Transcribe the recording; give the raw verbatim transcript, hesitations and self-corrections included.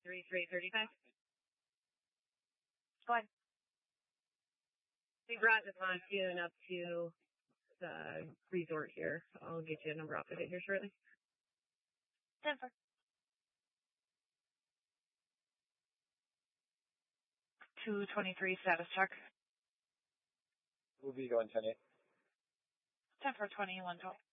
thirty-three thirty-five. Go ahead. We brought the pontoon up to the resort here. I'll get you a number off of it here shortly. Denver. two twenty-three status check. We'll be going ten eight. ten for twenty-one twelve.